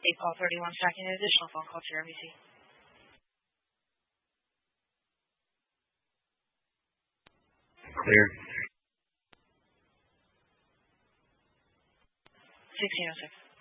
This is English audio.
April 31 tracking an additional phone call to your RBC. Clear. 1606.